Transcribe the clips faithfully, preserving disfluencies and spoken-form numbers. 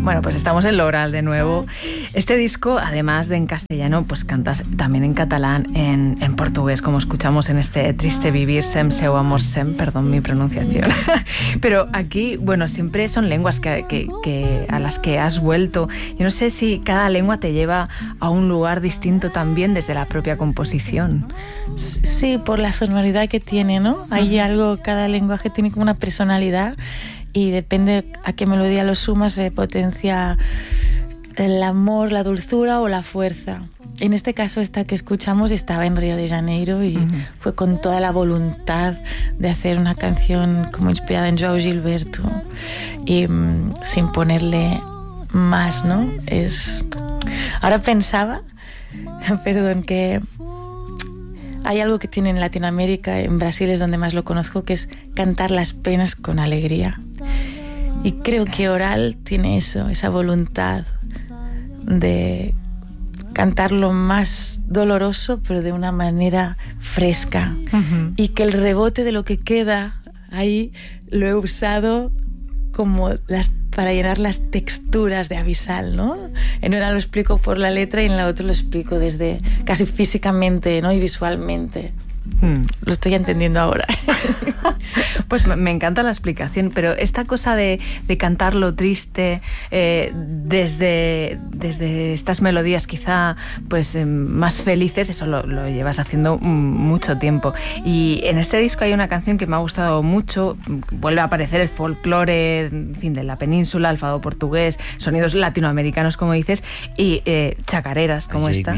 Bueno, pues estamos en lo oral de nuevo. Este disco, además de en castellano, pues cantas también en catalán, en, en portugués, como escuchamos en este Triste Vivir, Sem seu amor sem, perdón mi pronunciación. Pero aquí, bueno, siempre son lenguas que, que, que a las que has vuelto. Yo no sé si cada lengua te lleva a un lugar distinto también desde la propia composición. Sí, por la sonoridad que tiene, ¿no? Hay algo, cada lenguaje tiene como una personalidad y depende a qué melodía lo sumas, se potencia el amor, la dulzura o la fuerza. En este caso, esta que escuchamos estaba en Río de Janeiro y uh-huh. fue con toda la voluntad de hacer una canción como inspirada en João Gilberto y um, sin ponerle más, ¿no? Es... Ahora pensaba, perdón, que hay algo que tiene en Latinoamérica, en Brasil es donde más lo conozco, que es cantar las penas con alegría. Y creo que Oral tiene eso, esa voluntad de cantar lo más doloroso, pero de una manera fresca. Uh-huh. Y que el rebote de lo que queda ahí lo he usado como las, para llenar las texturas de Abisal, ¿no? En una lo explico por la letra y en la otra lo explico desde casi físicamente, ¿no? Y visualmente. Hmm. Lo estoy entendiendo ahora. Pues me encanta la explicación, pero esta cosa de, de cantar lo triste eh, desde, desde estas melodías quizá pues eh, más felices, eso lo, lo llevas haciendo mucho tiempo. Y en este disco hay una canción que me ha gustado mucho, vuelve a aparecer el folclore, en fin, de la península, el fado portugués, sonidos latinoamericanos, como dices, y eh, chacareras, como esta.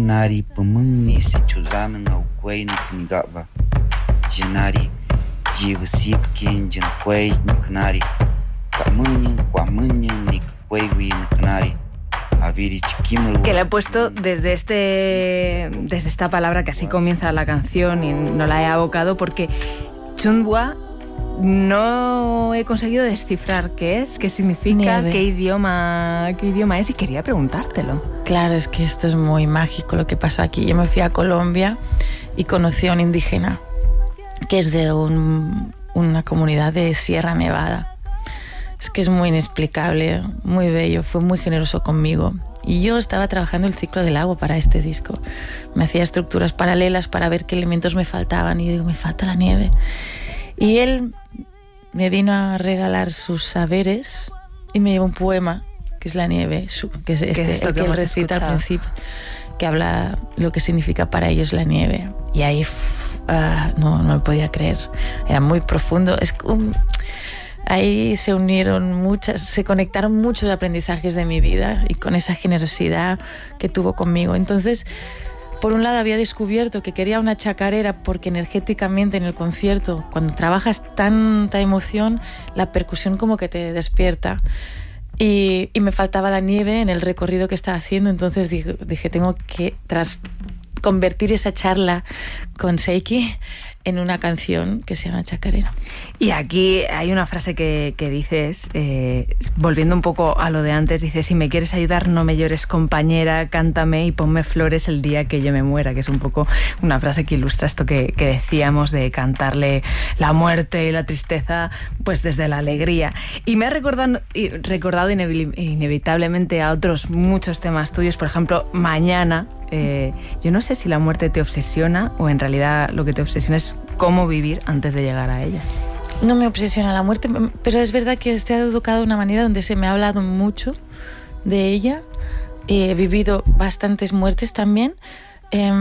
Que le he puesto desde este desde esta palabra que así comienza la canción y no la he abocado porque Chundwa no he conseguido descifrar qué es, qué significa, qué idioma, qué idioma es y quería preguntártelo. Claro, es que esto es muy mágico lo que pasa aquí. Yo me fui a Colombia y conocí a un indígena que es de un, una comunidad de Sierra Nevada. Es que es muy inexplicable, muy bello, fue muy generoso conmigo. Y yo estaba trabajando el ciclo del agua para este disco. Me hacía estructuras paralelas para ver qué elementos me faltaban y digo, me falta la nieve. Y él me vino a regalar sus saberes y me llevó un poema, que es La nieve, que es este, esto el que, que él hemos recita escuchado al principio, que habla lo que significa para ellos la nieve. Y ahí uh, no, no lo podía creer. Era muy profundo. Es un, ahí se unieron muchas, se conectaron muchos aprendizajes de mi vida y con esa generosidad que tuvo conmigo. Entonces, por un lado había descubierto que quería una chacarera porque energéticamente en el concierto, cuando trabajas tanta emoción, la percusión como que te despierta. Y, y me faltaba la nieve en el recorrido que estaba haciendo, entonces dije, dije tengo que tras, convertir esa charla con Seiki en una canción que sea una chacarera. Y aquí hay una frase que, que dices, eh, volviendo un poco a lo de antes, dices, si me quieres ayudar, no me llores, compañera, cántame y ponme flores el día que yo me muera, que es un poco una frase que ilustra esto que, que decíamos de cantarle la muerte y la tristeza, pues desde la alegría. Y me ha recordado, recordado inevitablemente a otros muchos temas tuyos, por ejemplo, Mañana. Eh, yo no sé si la muerte te obsesiona o en realidad lo que te obsesiona es cómo vivir antes de llegar a ella. No me obsesiona la muerte, pero es verdad que se ha educado de una manera donde se me ha hablado mucho de ella. He vivido bastantes muertes también, eh,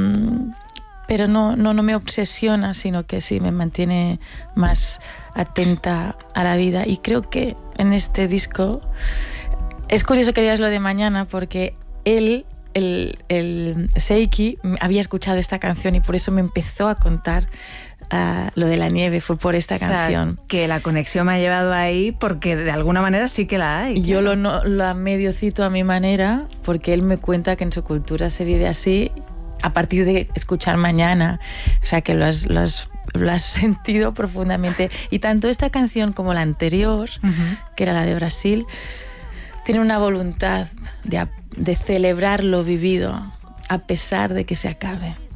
pero no, no, no me obsesiona, sino que sí me mantiene más atenta a la vida. Y creo que en este disco es curioso que digas lo de Mañana, porque él... El, el Seiki había escuchado esta canción y por eso me empezó a contar uh, lo de la nieve, fue por esta o canción. Sea, que la conexión me ha llevado ahí porque de alguna manera sí que la hay. Y yo lo, no, lo medio cito a mi manera porque él me cuenta que en su cultura se vive así a partir de escuchar Mañana, o sea que lo has, lo has, lo has sentido profundamente. Y tanto esta canción como la anterior, uh-huh. que era la de Brasil, tiene una voluntad de, de celebrar lo vivido a pesar de que se acabe.